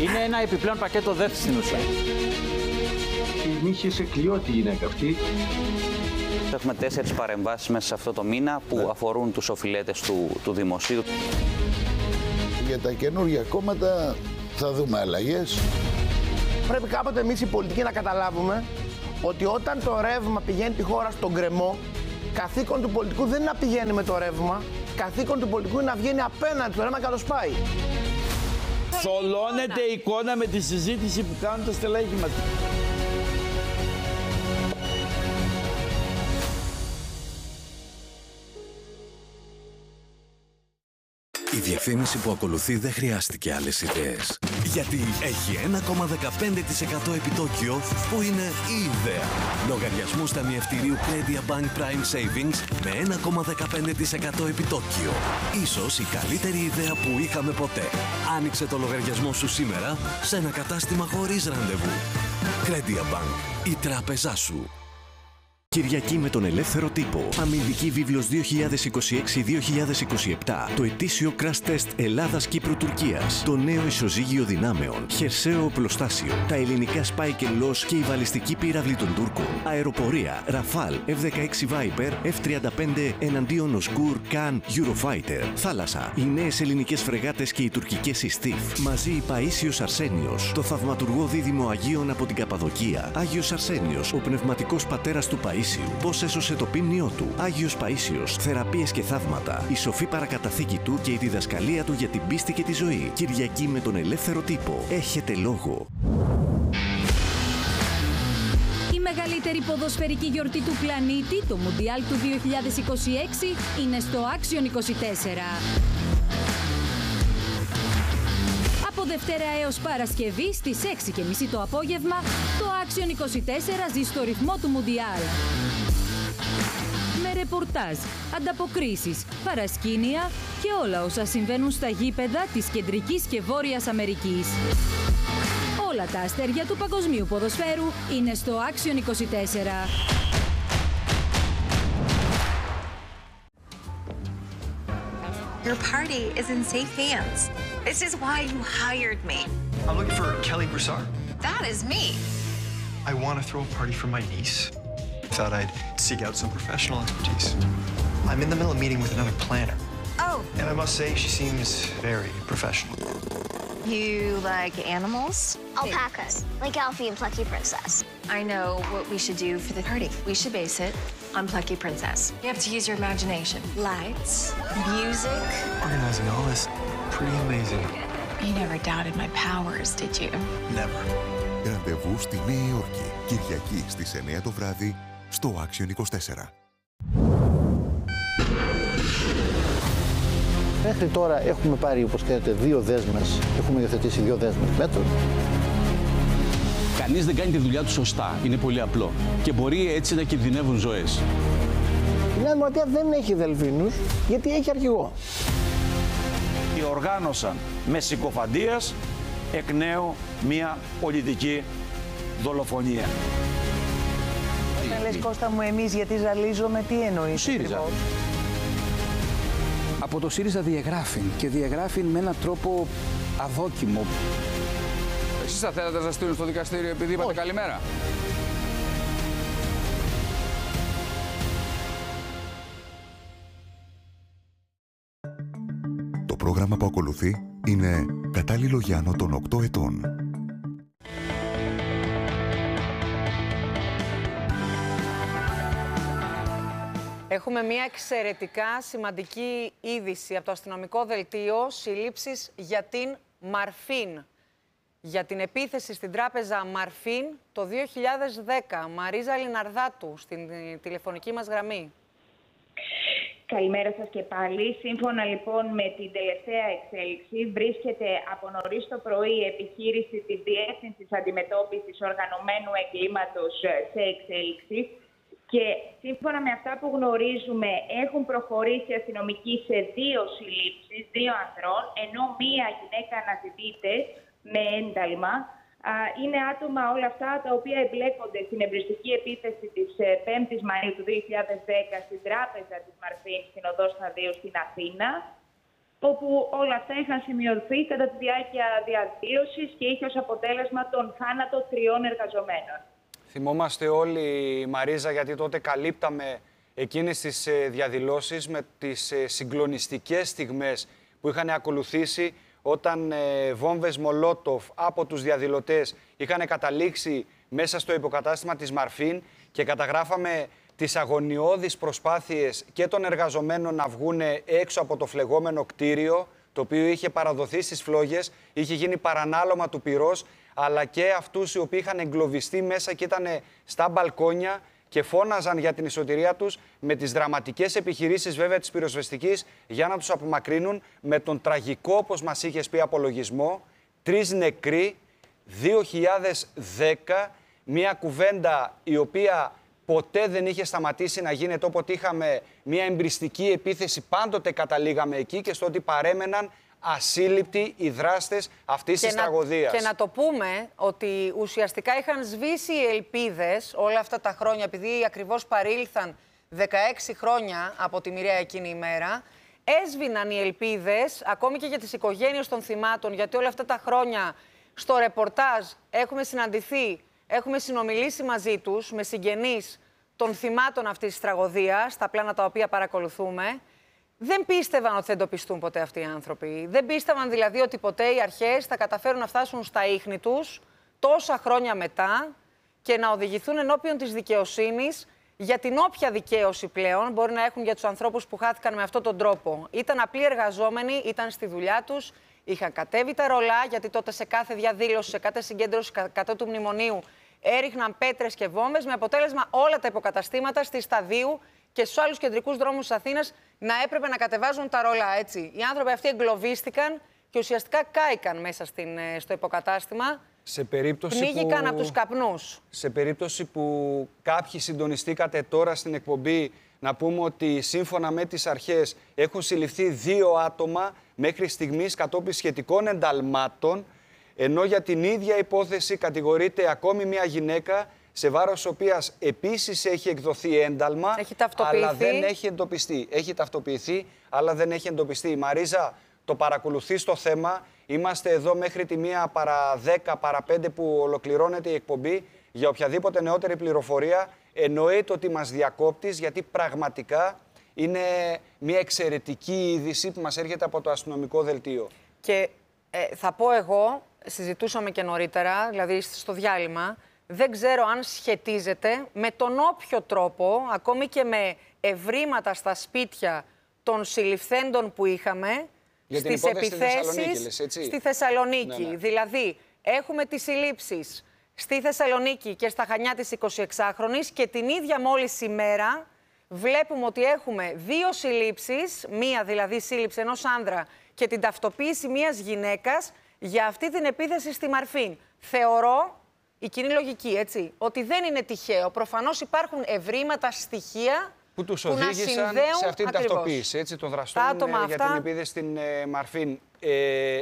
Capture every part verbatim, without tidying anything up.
Είναι ένα επιπλέον πακέτο ΔΕΘ στην ουσία. Την είχε σε κλειό τη γυναίκα αυτή. Έχουμε τέσσερις παρεμβάσεις μέσα σε αυτό το μήνα που ναι. αφορούν τους οφειλέτες του, του δημοσίου. Για τα καινούργια κόμματα θα δούμε αλλαγές. Πρέπει κάποτε εμείς οι πολιτικοί να καταλάβουμε ότι όταν το ρεύμα πηγαίνει τη χώρα στον γκρεμό, καθήκον του πολιτικού δεν είναι να πηγαίνει με το ρεύμα, καθήκον του πολιτικού είναι να βγαίνει απέναντι στο ρεύμα και να το σπάει. Θολώνεται η εικόνα με τη συζήτηση που κάνουν τα στελέχη μας. Η διαφήμιση που ακολουθεί δεν χρειάστηκε άλλες ιδέες. Γιατί έχει ένα κόμμα δεκαπέντε τοις εκατό επιτόκιο που είναι η ιδέα. Λογαριασμούς ταμιευτηρίου Credit Bank Prime Savings με ένα κόμμα δεκαπέντε τοις εκατό επιτόκιο. Ίσως η καλύτερη ιδέα που είχαμε ποτέ. Άνοιξε το λογαριασμό σου σήμερα σε ένα κατάστημα χωρίς ραντεβού. Credit Bank, η τράπεζά σου. Κυριακή με τον Ελεύθερο Τύπο. Αμυντική βίβλος δύο χιλιάδες είκοσι έξι δύο χιλιάδες είκοσι επτά. Το ετήσιο crash test Ελλάδας-Κύπρου-Τουρκίας. Το νέο ισοζύγιο δυνάμεων. Χερσαίο οπλοστάσιο. Τα ελληνικά Spy και Los και η βαλιστική πύραυλη των Τούρκων. Αεροπορία. Ραφάλ. εφ δεκαέξι Viper. εφ τριάντα πέντε εναντίον Οσκούρ. Καν. Eurofighter. Θάλασσα. Οι νέες ελληνικές φρεγάτες και οι τουρκικές Ιστίφ. Μαζί η Παΐσιος Αρσένιος. Το θαυματουργό δίδυμο Αγίων από την Καπαδοκία. Άγιος Αρσένιος. Ο πνευματικός πατέρας του Παΐσιου. Πώς έσωσε το πίμνιό του. Άγιος Παΐσιος. Θεραπείες και θαύματα. Η σοφή παρακαταθήκη του και η διδασκαλία του για την πίστη και τη ζωή. Κυριακή με τον Ελεύθερο Τύπο. Έχετε λόγο. Η μεγαλύτερη ποδοσφαιρική γιορτή του πλανήτη, το Μουντιάλ του δύο χιλιάδες είκοσι έξι, είναι στο Άξιον είκοσι τέσσερα. Από Δευτέρα έως Παρασκευή στις έξι και μισή το απόγευμα, το Άξιον είκοσι τέσσερα ζει στο ρυθμό του Μουντιάλ. Με ρεπορτάζ, ανταποκρίσεις, παρασκήνια και όλα όσα συμβαίνουν στα γήπεδα της Κεντρικής και Βόρειας Αμερικής. Όλα τα αστέρια του παγκοσμίου ποδοσφαίρου είναι στο Άξιον είκοσι τέσσερα. Your party is in safe hands. This is why you hired me. I'm looking for Kelly Broussard. That is me. I want to throw a party for my niece. Thought I'd seek out some professional expertise. I'm in the middle of a meeting with another planner. Oh. And I must say, she seems very professional. You like animals? Alpacas, like Alfie and Plucky Princess. I know what we should do for the party. We should base it on Plucky Princess. You have to use your imagination. Lights, music. Organizing all this, pretty amazing. You never doubted my powers, did you? Never. Ραντεβού στη Νέα Υόρκη, Κυριακή στις εννιά το βράδυ, στο Άξιον είκοσι τέσσερα. Μέχρι τώρα έχουμε πάρει, όπως ξέρετε, δύο δέσμες, έχουμε υιοθετήσει δύο δέσμες μέτρων. Κανείς δεν κάνει τη δουλειά του σωστά. Είναι πολύ απλό. Και μπορεί έτσι να κινδυνεύουν ζωές. Η Νέα Δημοκρατία δεν έχει δελφίνους, γιατί έχει αρχηγό. Οργάνωσαν με συκοφαντίας εκ νέου μια πολιτική δολοφονία. Όταν λες, Κώστα μου, εμείς γιατί ζαλίζομαι, τι εννοείς? ΣΥΡΙΖΑ. Από το ΣΥΡΙΖΑ διαγράφει και διαγράφει με έναν τρόπο αδόκιμο. Εσείς θα θέλατε να σας στείλουν στο δικαστήριο επειδή είπατε καλημέρα? Το πρόγραμμα που ακολουθεί είναι κατάλληλο για άνω των οκτώ ετών. Έχουμε μια εξαιρετικά σημαντική είδηση από το αστυνομικό δελτίο. Συλλήψεις για την Μαρφίν. Για την επίθεση στην τράπεζα Μαρφίν το δύο χιλιάδες δέκα. Μαρίζα Λιναρδάτου, στην τηλεφωνική μας γραμμή. Καλημέρα σας και πάλι. Σύμφωνα λοιπόν με την τελευταία εξέλιξη, βρίσκεται από νωρίς το πρωί η επιχείρηση της Διεύθυνσης Αντιμετώπισης Οργανωμένου Εγκλήματος σε εξέλιξη. Και σύμφωνα με αυτά που γνωρίζουμε, έχουν προχωρήσει οι αστυνομικοί σε δύο συλλήψεις, δύο ανδρών, ενώ μία γυναίκα αναζητείται με ένταλμα. Είναι άτομα όλα αυτά τα οποία εμπλέκονται στην εμπριστική επίθεση της πέμπτης Μαΐου του δύο χιλιάδες δέκα στην τράπεζα της Μαρφίν, στην οδό Σταδίου στην Αθήνα. όπου όλα αυτά είχαν σημειωθεί κατά τη διάρκεια διαδήλωσης και είχε ως αποτέλεσμα τον θάνατο τριών εργαζομένων. Θυμόμαστε όλοι, Μαρίζα, γιατί τότε καλύπταμε εκείνες τις διαδηλώσεις με τις συγκλονιστικές στιγμές που είχαν ακολουθήσει όταν βόμβες Μολότοφ από τους διαδηλωτές είχαν καταλήξει μέσα στο υποκατάστημα της Μαρφίν και καταγράφαμε τις αγωνιώδεις προσπάθειες και των εργαζομένων να βγουν έξω από το φλεγόμενο κτίριο, το οποίο είχε παραδοθεί στις φλόγες, είχε γίνει παρανάλωμα του πυρός, αλλά και αυτούς οι οποίοι είχαν εγκλωβιστεί μέσα και ήταν στα μπαλκόνια και φώναζαν για την ισοτηρία τους, με τις δραματικές επιχειρήσεις βέβαια της πυροσβεστικής για να τους απομακρύνουν, με τον τραγικό, όπως μας είχες πει, απολογισμό, τρεις νεκροί, δύο χιλιάδες δέκα, μια κουβέντα η οποία ποτέ δεν είχε σταματήσει να γίνεται, όποτε είχαμε μια εμπριστική επίθεση, πάντοτε καταλήγαμε εκεί και στο ότι παρέμεναν ασύλληπτοι οι δράστες αυτής της τραγωδίας. Και να το πούμε ότι ουσιαστικά είχαν σβήσει οι ελπίδες όλα αυτά τα χρόνια, επειδή ακριβώς παρήλθαν δεκαέξι χρόνια από τη μοιραία εκείνη ημέρα, έσβηναν οι ελπίδες ακόμη και για τις οικογένειες των θυμάτων, γιατί όλα αυτά τα χρόνια στο ρεπορτάζ έχουμε συναντηθεί, έχουμε συνομιλήσει μαζί τους με συγγενείς των θυμάτων αυτής της τραγωδίας, στα πλάνα τα οποία παρακολουθούμε. Δεν πίστευαν ότι θα εντοπιστούν ποτέ αυτοί οι άνθρωποι. Δεν πίστευαν δηλαδή ότι ποτέ οι αρχές θα καταφέρουν να φτάσουν στα ίχνη τους τόσα χρόνια μετά και να οδηγηθούν ενώπιον της δικαιοσύνης για την όποια δικαίωση πλέον μπορεί να έχουν για τους ανθρώπους που χάθηκαν με αυτόν τον τρόπο. Ήταν απλοί εργαζόμενοι, ήταν στη δουλειά τους, είχαν κατέβει τα ρολά, γιατί τότε σε κάθε διαδήλωση, σε κάθε συγκέντρωση κατά του μνημονίου έριχναν πέτρες και βόμβες, με αποτέλεσμα όλα τα υποκαταστήματα στη Σταδίου και στους άλλους κεντρικούς δρόμους της Αθήνας να έπρεπε να κατεβάζουν τα ρολά, έτσι. Οι άνθρωποι αυτοί εγκλωβίστηκαν και ουσιαστικά κάηκαν μέσα στην, στο υποκατάστημα. Σε περίπτωση πνίγηκαν που... από τους καπνούς. Σε περίπτωση που κάποιοι συντονιστήκατε τώρα στην εκπομπή, να πούμε ότι σύμφωνα με τις αρχές έχουν συλληφθεί δύο άτομα μέχρι στιγμής κατόπιν σχετικών ενταλμάτων, ενώ για την ίδια υπόθεση κατηγορείται ακόμη μια γυναίκα, σε βάρος οποίας επίσης έχει εκδοθεί ένταλμα, έχει ταυτοποιηθεί, αλλά δεν έχει εντοπιστεί. Έχει ταυτοποιηθεί, αλλά δεν έχει εντοπιστεί. Μαρίζα, το παρακολουθείς το θέμα. Είμαστε εδώ μέχρι τη μία παρά δέκα, παρά πέντε που ολοκληρώνεται η εκπομπή. Για οποιαδήποτε νεότερη πληροφορία, εννοείται ότι μας διακόπτεις, γιατί πραγματικά είναι μια εξαιρετική είδηση που μας έρχεται από το αστυνομικό δελτίο. Και ε, θα πω εγώ, συζητούσαμε και νωρίτερα, δηλαδή στο διάλειμμα, δεν ξέρω αν σχετίζεται με τον όποιο τρόπο, ακόμη και με ευρήματα στα σπίτια των συλληφθέντων που είχαμε, για στις επιθέσεις στη, στη Θεσσαλονίκη. Ναι, ναι. Δηλαδή, έχουμε τις συλλήψεις στη Θεσσαλονίκη και στα Χανιά της εικοσιεξάχρονης και την ίδια μόλις ημέρα βλέπουμε ότι έχουμε δύο συλλήψεις, μία δηλαδή σύλληψη ενός άνδρα και την ταυτοποίηση μιας γυναίκας για αυτή την επίθεση στη Μαρφίν. Θεωρώ, η κοινή λογική, έτσι, ότι δεν είναι τυχαίο. Προφανώς υπάρχουν ευρήματα, στοιχεία που τους που οδήγησαν σε αυτή την ταυτοποίηση, έτσι, των δραστών ε, για αυτά... την επίθεση στην ε, Μαρφίν. Ε,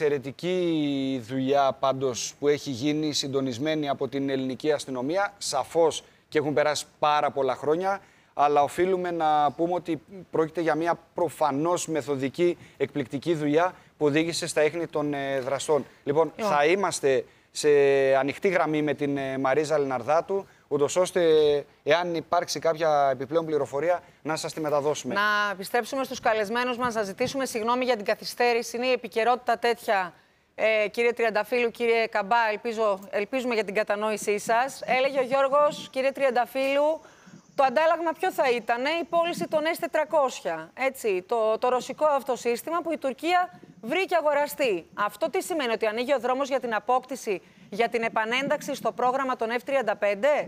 εξαιρετική δουλειά πάντως που έχει γίνει, συντονισμένη από την ελληνική αστυνομία. Σαφώς και έχουν περάσει πάρα πολλά χρόνια, αλλά οφείλουμε να πούμε ότι πρόκειται για μια προφανώς μεθοδική, εκπληκτική δουλειά που οδήγησε στα ίχνη των ε, δραστών. Λοιπόν, yeah. θα είμαστε σε ανοιχτή γραμμή με την ε, Μαρίζα Λιναρδάτου, ούτως ώστε, εάν υπάρξει κάποια επιπλέον πληροφορία, να σας τη μεταδώσουμε. Να επιστρέψουμε στους καλεσμένους μας, να ζητήσουμε συγγνώμη για την καθυστέρηση. Είναι η επικαιρότητα τέτοια, ε, κύριε Τριανταφύλου, κύριε Καμπά, ελπίζω, ελπίζουμε για την κατανόησή σας. Έλεγε ο Γιώργος, κύριε Τριανταφύλου, το αντάλλαγμα ποιο θα ήταν, η πώληση των ες τετρακόσια, έτσι, το, το ρωσικό αυτοσύστημα που η Τουρκία βρήκε αγοραστή. Αυτό τι σημαίνει, ότι ανοίγει ο δρόμος για την απόκτηση, για την επανένταξη στο πρόγραμμα των εφ τριάντα πέντε?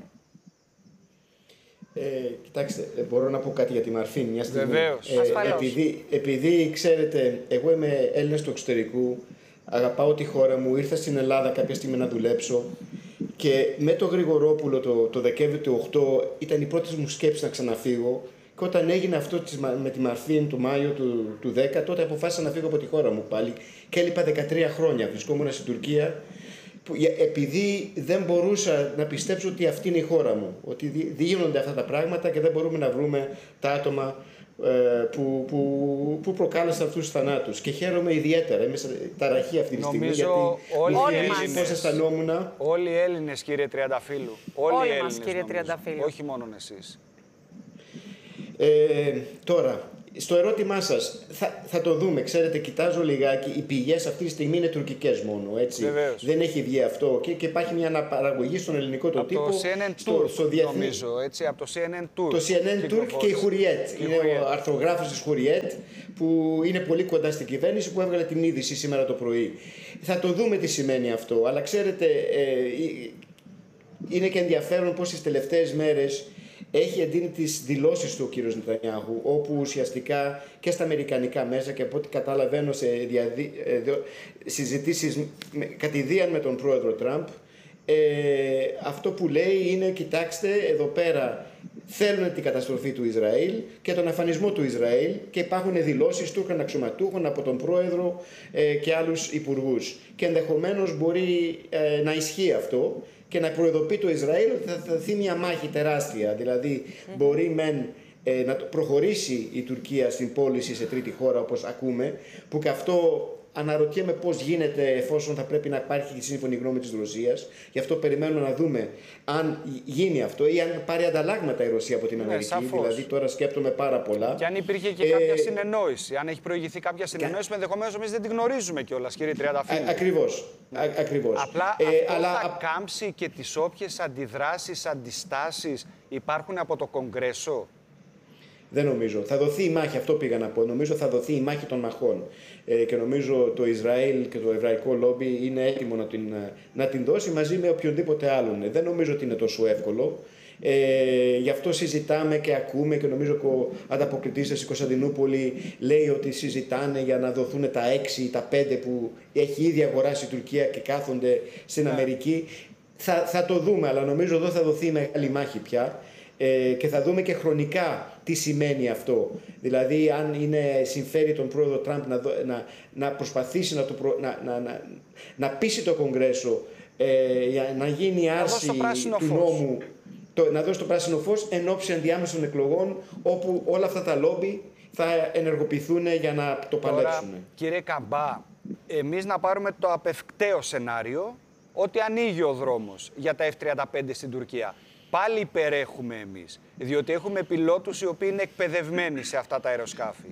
Ε, κοιτάξτε, μπορώ να πω κάτι για τη Μαρφίν μια στιγμή. Βεβαίως. Ε, επειδή, επειδή, ξέρετε, εγώ είμαι Έλληνας του εξωτερικού, αγαπάω τη χώρα μου, ήρθα στην Ελλάδα κάποια στιγμή να δουλέψω και με το Γρηγορόπουλο το, το Δεκέμβριο του οκτώ ήταν η πρώτη μου σκέψη να ξαναφύγω. Και όταν έγινε αυτό με τη Μαρφίν του Μάιο του, του δέκα, τότε αποφάσισα να φύγω από τη χώρα μου πάλι. Και έλειπα δεκατρία χρόνια. Βρισκόμουν στην Τουρκία, που, επειδή δεν μπορούσα να πιστέψω ότι αυτή είναι η χώρα μου. Ότι δεν γίνονται αυτά τα πράγματα και δεν μπορούμε να βρούμε τα άτομα που, που, που προκάλεσαν αυτούς τους θανάτους. Και χαίρομαι ιδιαίτερα. Είμαι σε ταραχή αυτή τη στιγμή. Νομίζω όλοι οι Έλληνες, πώς αισθανόμουν. Όλοι οι Έλληνες, κύριε Τριανταφύλου. Όλοι, όλοι οι Έλληνες, μας, κύριε Τριανταφύλου. Όχι μόνο εσείς. Ε, τώρα, στο ερώτημά σας, θα, θα το δούμε. Ξέρετε, κοιτάζω λιγάκι. Οι πηγές αυτή τη στιγμή είναι τουρκικές μόνο. Έτσι. Βεβαίως. Δεν έχει βγει αυτό. Και, και υπάρχει μια αναπαραγωγή στον ελληνικό το από τύπο. Το σι εν εν στο, Turk, στο διεθνή... νομίζω. Έτσι, από το σι εν εν Turk. Το σι εν εν Turk και η Χουριέτ. Είναι ο αρθρογράφος της Χουριέτ, που είναι πολύ κοντά στην κυβέρνηση, που έβγαλε την είδηση σήμερα το πρωί. Θα το δούμε τι σημαίνει αυτό. Αλλά ξέρετε, ε, είναι και ενδιαφέρον πως τις τελευταίες μέρες έχει εντείνει τις δηλώσεις του ο κύριος Νετανιάχου, όπου ουσιαστικά και στα αμερικανικά μέσα, και από ό,τι καταλαβαίνω σε διαδι... συζητήσεις κατηδίαν με τον πρόεδρο Τραμπ, ε, αυτό που λέει είναι, κοιτάξτε, εδώ πέρα θέλουν την καταστροφή του Ισραήλ και τον αφανισμό του Ισραήλ, και υπάρχουν δηλώσεις Τούρκων αξιωματούχων από τον πρόεδρο ε, και άλλους υπουργούς. Και ενδεχομένως μπορεί ε, να ισχύει αυτό και να προειδοποιεί το Ισραήλ ότι θα δοθεί μια μάχη τεράστια. Δηλαδή, mm. μπορεί μεν ε, να προχωρήσει η Τουρκία στην πώληση σε τρίτη χώρα, όπως ακούμε, που και αυτό αναρωτιέμαι πώς γίνεται, εφόσον θα πρέπει να υπάρχει η σύμφωνη γνώμη της Ρωσίας. Γι' αυτό περιμένω να δούμε αν γίνει αυτό ή αν πάρει ανταλλάγματα η Ρωσία από την Αμερική. Ναι, δηλαδή, τώρα σκέπτομαι πάρα πολλά. Και αν υπήρχε και ε, κάποια συνεννόηση, αν έχει προηγηθεί κάποια συνεννόηση, κα... ενδεχομένως εμείς δεν την γνωρίζουμε κιόλας, κύριε Τριανταφύλου. Ακριβώς. Ακριβώς. Απλά ε, αυτό αλλά... θα κάμψει και τις όποιες αντιδράσεις, αντιστάσεις υπάρχουν από το Κογκρέσο. Δεν νομίζω. Θα δοθεί η μάχη, αυτό πήγα να πω. Νομίζω θα δοθεί η μάχη των μαχών. Ε, και νομίζω το Ισραήλ και το εβραϊκό λόμπι είναι έτοιμο να την, να την δώσει μαζί με οποιονδήποτε άλλον. Δεν νομίζω ότι είναι τόσο εύκολο. Ε, γι' αυτό συζητάμε και ακούμε, και νομίζω ότι ο ανταποκριτής της Κωνσταντινούπολη λέει ότι συζητάνε για να δοθούν τα έξι ή τα πέντε που έχει ήδη αγοράσει η Τουρκία και κάθονται στην yeah. Αμερική. Θα, θα το δούμε, αλλά νομίζω εδώ θα δοθεί μεγάλη μάχη πια. Ε, και θα δούμε και χρονικά τι σημαίνει αυτό. Δηλαδή, αν είναι, συμφέρει τον πρόεδρο Τραμπ να, να, να προσπαθήσει να, το προ, να, να, να, να πείσει το Κογκρέσο ε, για να γίνει άρση του νόμου, το, να δώσει το πράσινο φως εν ώψη ενδιάμεσων εκλογών, όπου όλα αυτά τα λόμπι θα ενεργοποιηθούν για να το παλέψουν. Τώρα, κύριε Καμπά, εμείς να πάρουμε το απευκταίο σενάριο ότι ανοίγει ο δρόμος για τα εφ τριάντα πέντε στην Τουρκία. Πάλι υπερέχουμε εμείς, διότι έχουμε πιλότους οι οποίοι είναι εκπαιδευμένοι σε αυτά τα αεροσκάφη.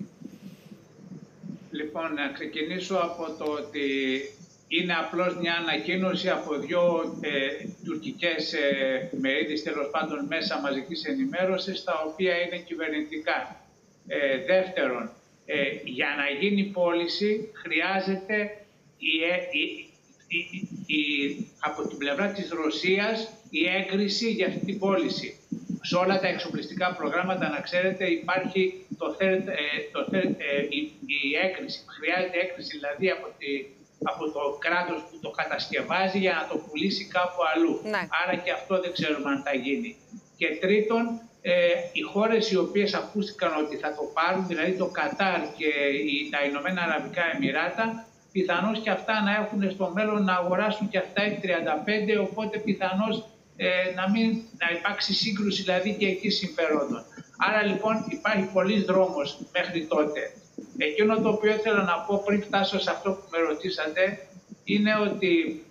Λοιπόν, να ξεκινήσω από το ότι είναι απλώς μια ανακοίνωση από δύο ε, τουρκικές ε, μερίδες, τέλος πάντων μέσα μαζικής ενημέρωσης, τα οποία είναι κυβερνητικά. Ε, δεύτερον, ε, για να γίνει πώληση χρειάζεται η, η, η, η, η, από την πλευρά της Ρωσίας η έγκριση για αυτή την πώληση. Σε όλα τα εξοπλιστικά προγράμματα, να ξέρετε, υπάρχει το third, ε, το third, ε, η, η έγκριση. Χρειάζεται έγκριση δηλαδή από, τη, από το κράτος που το κατασκευάζει για να το πουλήσει κάπου αλλού. Ναι. Άρα και αυτό δεν ξέρουμε αν θα γίνει. Και τρίτον, ε, οι χώρες οι οποίες ακούστηκαν ότι θα το πάρουν, δηλαδή το Κατάρ και οι, τα Ηνωμένα Αραβικά Εμιράτα, πιθανώς και αυτά να έχουν στο μέλλον να αγοράσουν και αυτά εφ τριάντα πέντε, οπότε πιθανώς ε, να, μην, να υπάρξει σύγκρουση δηλαδή και εκεί συμφερόντων. Άρα λοιπόν υπάρχει πολλής δρόμος μέχρι τότε. Εκείνο το οποίο ήθελα να πω πριν φτάσω σε αυτό που με ρωτήσατε είναι ότι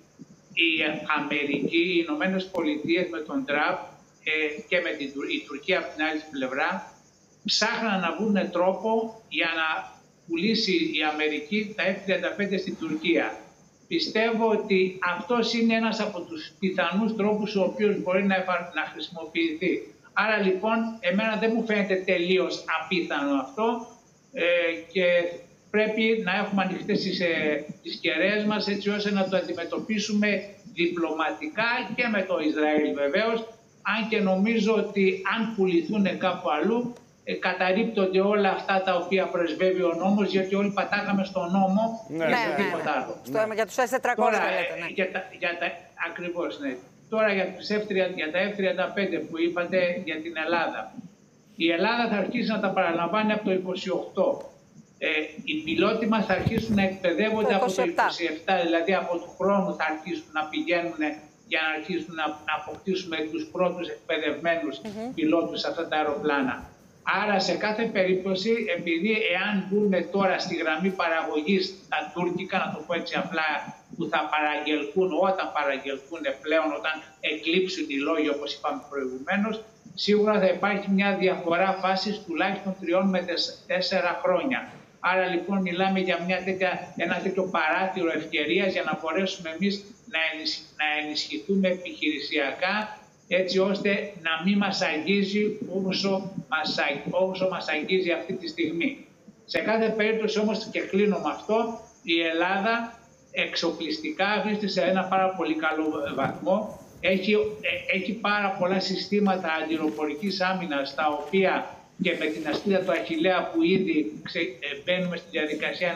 η Αμερική, οι Ηνωμένες Πολιτείες με τον Τραμπ ε, και με την η Τουρκία από την άλλη πλευρά ψάχναν να βρουν τρόπο για να πουλήσει η Αμερική τα εφ τριάντα πέντε στην Τουρκία. Πιστεύω ότι αυτός είναι ένας από τους πιθανούς τρόπους ο οποίος μπορεί να, να χρησιμοποιηθεί. Άρα λοιπόν, εμένα δεν μου φαίνεται τελείως απίθανο αυτό ε, και πρέπει να έχουμε ανοιχτές τις, ε, τις κεραίες μας έτσι ώστε να το αντιμετωπίσουμε διπλωματικά και με το Ισραήλ βεβαίως, αν και νομίζω ότι αν πουληθούν κάπου αλλού, Ε, καταρρίπτονται όλα αυτά τα οποία πρεσβεύει ο νόμος, γιατί όλοι πατάγαμε στον νόμο ναι, για ναι, τίποτα ναι, άλλο. ναι. Στο, για τους ες τετρακόσια Τώρα, λέτε, ναι. για τα, για τα, ακριβώς, ναι. Τώρα για, τους εφ τριάντα, για τα εφ τριάντα πέντε που είπατε για την Ελλάδα. Η Ελλάδα θα αρχίσει να τα παραλαμβάνει από το είκοσι οκτώ. Ε, οι πιλότοι μας θα αρχίσουν να εκπαιδεύονται το από το είκοσι επτά, δηλαδή από του χρόνου θα αρχίσουν να πηγαίνουν για να αρχίσουν να, να αποκτήσουμε τους πρώτους εκπαιδευμένους mm-hmm. πιλότους σε αυτά τα αεροπλάνα. Άρα σε κάθε περίπτωση, επειδή εάν μπουν τώρα στη γραμμή παραγωγής τα τουρκικά, να το πω έτσι απλά, που θα παραγγελθούν όταν παραγγελθούν πλέον, όταν εκλείψουν οι λόγοι όπως είπαμε προηγουμένως, σίγουρα θα υπάρχει μια διαφορά φάσης τουλάχιστον τριών με τέσσερα χρόνια. Άρα λοιπόν μιλάμε για μια τέτοια, ένα τέτοιο παράθυρο ευκαιρίας για να μπορέσουμε εμείς να, ενισχυ, να ενισχυθούμε επιχειρησιακά, έτσι ώστε να μην μας αγγίζει όσο μας, όσο μας αγγίζει αυτή τη στιγμή. Σε κάθε περίπτωση όμως, και κλείνω με αυτό, η Ελλάδα εξοπλιστικά βρίσκεται σε ένα πάρα πολύ καλό βαθμό. Έχει, έχει πάρα πολλά συστήματα αντιροπορικής άμυνας, τα οποία και με την ασπίδα του Αχιλλέα που ήδη ξε, μπαίνουμε στη διαδικασία